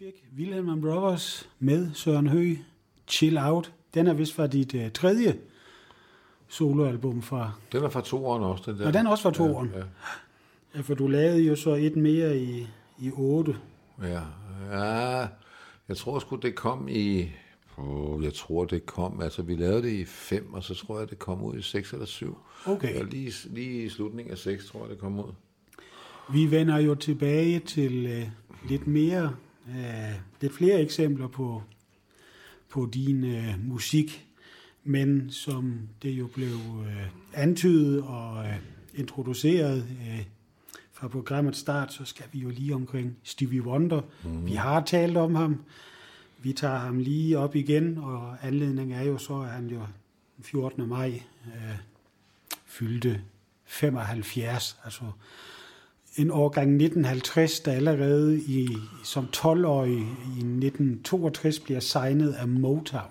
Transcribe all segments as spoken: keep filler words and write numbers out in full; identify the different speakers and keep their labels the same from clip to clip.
Speaker 1: ikke? Wilhelm and Brothers med Søren Høgh, Chill Out. Den er vist fra dit uh, tredje soloalbum fra...
Speaker 2: Den er fra toeren også, den der.
Speaker 1: Og den er også fra toeren.
Speaker 2: Ja, ja.
Speaker 1: Ja, for du lavede jo så et mere i, i otte.
Speaker 2: Ja, ja, jeg tror sgu, det kom i... Oh, jeg tror, det kom... Altså, vi lavede det i fem, og så tror jeg, det kom ud i seks eller syv.
Speaker 1: Okay.
Speaker 2: Ja, lige, lige i slutningen af seks, tror jeg, det kom ud.
Speaker 1: Vi vender jo tilbage til uh, lidt mere... Uh, lidt flere eksempler på, på din uh, musik, men som det jo blev uh, antydet og uh, introduceret uh, fra programmets start, så skal vi jo lige omkring Stevie Wonder. Mm. Vi har talt om ham. Vi tager ham lige op igen, og anledningen er jo så, at han jo den fjortende maj uh, fyldte femoghalvfjerds, altså en årgang nitten halvtreds, der allerede i, som tolv-årig i nitten toogtres bliver signet af Motown.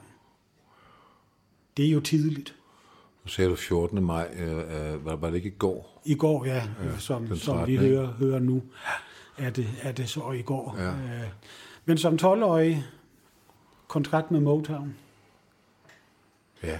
Speaker 1: Det er jo tidligt.
Speaker 2: Nu sagde du fjortende maj. Øh, var, var det ikke i går?
Speaker 1: I går, ja. ja som, som vi hører, hører nu, er det, er det så i går. Ja. Øh, men som tolv-årig, kontrakt med Motown.
Speaker 2: Ja.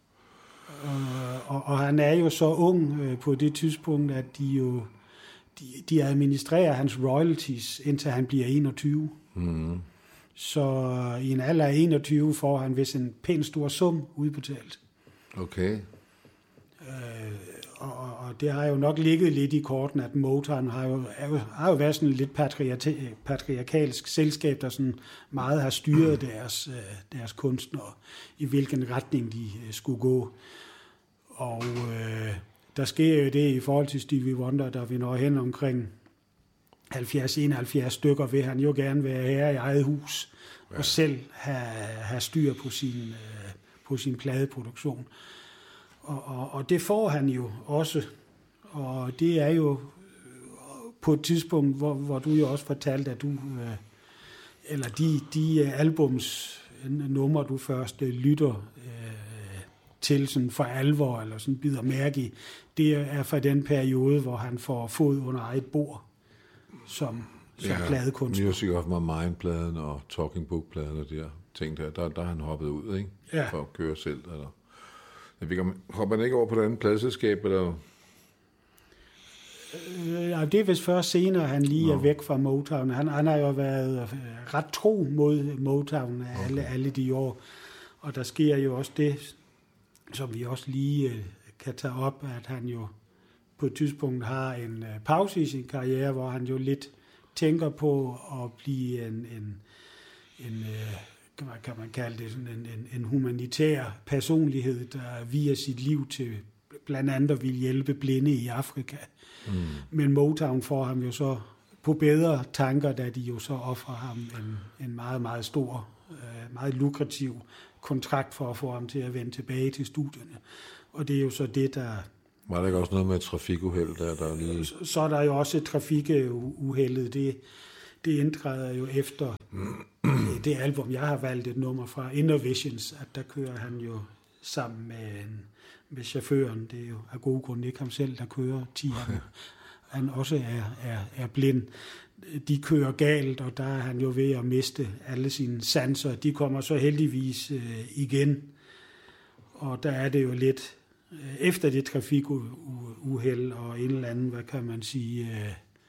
Speaker 1: Øh, og, og han er jo så ung øh, på det tidspunkt, at de jo De, de administrerer hans royalties, indtil han bliver enogtyve. Mm. Så i en alder af enogtyve får han vist en pæn stor sum udbetalt.
Speaker 2: Okay.
Speaker 1: Øh, og, og det har jo nok ligget lidt i korten, at Motown har jo, har jo været sådan et lidt patriark- patriarkalsk selskab, der sådan meget har styret mm. deres, deres kunstnere, i hvilken retning de skulle gå. Og... Øh, Der sker jo det i forhold til Stevie Wonder, der vi når hen omkring halvfjerds til enoghalvfjerds stykker, vil han jo gerne være herre i eget hus, ja. Og selv have, have styr på sin, på sin pladeproduktion. Og, og, og det får han jo også, og det er jo på et tidspunkt, hvor, hvor du jo også fortalte, at du, eller de, de albums, numre du først lytter til sådan for alvor, eller sådan bider mærke i, det er fra den periode, hvor han får fod under eget bord, som, som ja, pladekunstner.
Speaker 2: Music of My Mind-pladen og Talking Book-pladen og de der ting der, der, der er han hoppet ud, ikke?
Speaker 1: Ja.
Speaker 2: For at køre selv, eller... Jeg ved ikke, hopper han ikke over på det andet pladeselskab, eller...
Speaker 1: Øh, det er vist først senere, han lige Nå. er væk fra Motown. Han, han har jo været ret tro mod Motown okay. alle, alle de år, og der sker jo også det, som vi også lige øh, kan tage op, at han jo på et tidspunkt har en øh, pause i sin karriere, hvor han jo lidt tænker på at blive en, en, en øh, kan, man, kan man kalde det, sådan en, en, en humanitær personlighed, der via sit liv til blandt andet vil hjælpe blinde i Afrika. Mm. Men Motown får ham jo så på bedre tanker, da de jo så offrer ham en, en meget, meget stor, øh, meget lukrativ kontrakt for at få ham til at vende tilbage til studierne. Og det er jo så det, der...
Speaker 2: Var der ikke også noget med trafikuheld der, der lige...
Speaker 1: Så, så er der jo også et trafikuheldet. Det, det indtræder jo efter det album, jeg har valgt et nummer fra, Inner Visions, at der kører han jo sammen med, en, med chaufføren. Det er jo af gode grunde ikke ham selv, der kører tieren. Han også er, er, er blind. De kører galt, og der er han jo ved at miste alle sine sanser. De kommer så heldigvis øh, igen, og der er det jo lidt øh, efter det trafikuheld og en eller anden, hvad kan man sige, øh,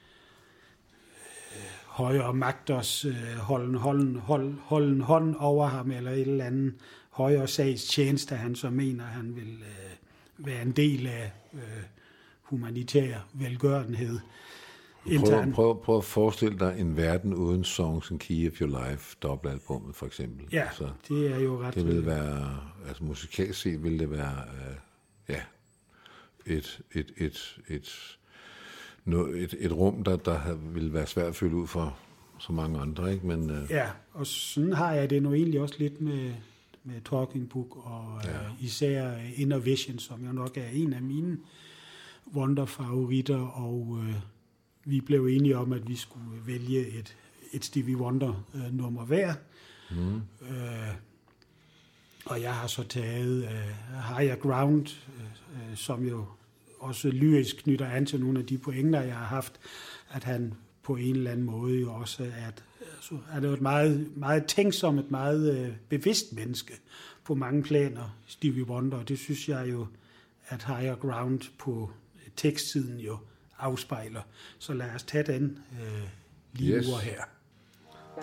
Speaker 1: øh, højere magters øh, holden, holden, holden, holden hånd over ham, eller et eller andet højere sagstjeneste, han så mener, han vil øh, være en del af øh, humanitær velgørenhed.
Speaker 2: Prøv, prøv, prøv at forestille dig en verden uden Songs and Key of Your Life, dobbeltalbummet for eksempel.
Speaker 1: Ja, altså, det er jo ret...
Speaker 2: Det vil være, altså musikalsk set vil det være, øh, ja, et, et, et, et, et, et, et rum, der, der vil være svært at fylde ud for så mange andre, ikke? Men, øh,
Speaker 1: ja, og sådan har jeg det nu egentlig også lidt med, med Talking Book, og ja. øh, især Inner Vision, som jo nok er en af mine Wonder-favoritter, og... Øh, vi blev enige om, at vi skulle vælge et, et Stevie Wonder-nummer øh, hver. Mm. Øh, og jeg har så taget øh, Higher Ground, øh, som jo også lyrisk knytter an til nogle af de pointer, jeg har haft, at han på en eller anden måde jo også er et så er det jo et meget, meget tænksomt, et meget øh, bevidst menneske på mange planer, Stevie Wonder, og det synes jeg jo, at Higher Ground på tekstsiden jo afspejler. Så lad os tage den øh, lige
Speaker 2: yes.
Speaker 1: ord her.